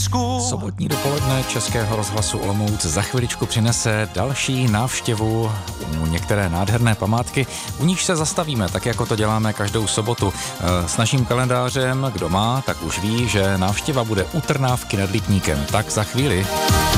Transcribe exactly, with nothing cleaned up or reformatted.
Olomoucku. Sobotní dopoledne Českého rozhlasu Olomouc za chviličku přinese další návštěvu u některé nádherné památky, u níž se zastavíme, tak jako to děláme každou sobotu. S naším kalendářem, kdo má, tak už ví, že návštěva bude u Trnávky nad Lipníkem. Tak za chvíli.